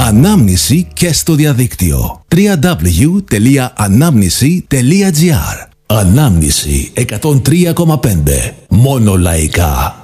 Ανάμνηση και στο διαδίκτυο. www.anamnisi.gr. Ανάμνηση 103,5. Μόνο λαϊκά.